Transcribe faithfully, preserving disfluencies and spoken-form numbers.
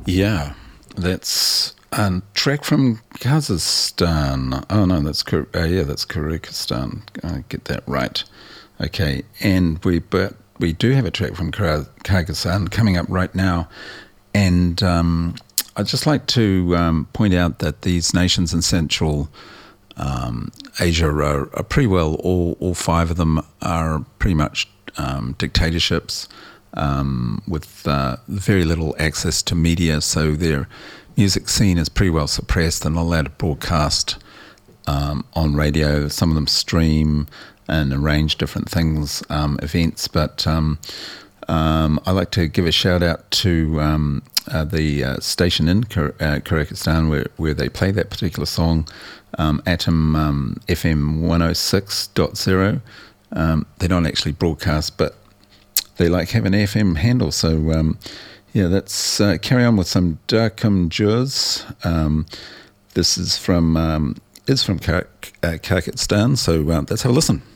Yeah, that's a track from Kazakhstan. Oh no, that's uh, yeah, that's Kyrgyzstan. I get that right. Okay, and we but we do have a track from Kyrgyzstan coming up right now, and um, I'd just like to um, point out that these nations in Central um, Asia are, are pretty well. All all five of them are pretty much um, dictatorships. Um, with uh, very little access to media, so their music scene is pretty well suppressed and not allowed to broadcast um, on radio. Some of them stream and arrange different things, um, events, but um, um, I like to give a shout out to um, uh, the uh, station in Kyr- uh, Kyrgyzstan where, where they play that particular song, um, Atom um, F M one oh six point oh. Um, they don't actually broadcast, but they like have an F M handle, so um, yeah, let's uh, carry on with some Darkum Juz. Um, this is from um, is from Kyrgyzstan, so uh, let's have a listen.